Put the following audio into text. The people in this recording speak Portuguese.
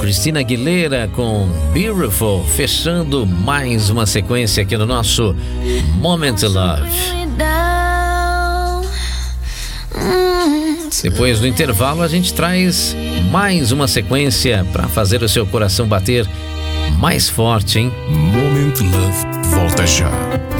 Christina Aguilera com Beautiful, fechando mais uma sequência aqui no nosso Moment Love. Depois do intervalo a gente traz mais uma sequência para fazer o seu coração bater mais forte, hein? Moment Love volta já.